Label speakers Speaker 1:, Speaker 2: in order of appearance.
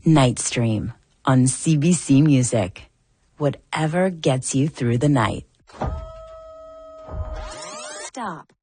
Speaker 1: Night Stream on CBC Music. Whatever gets you through the night.
Speaker 2: Stop.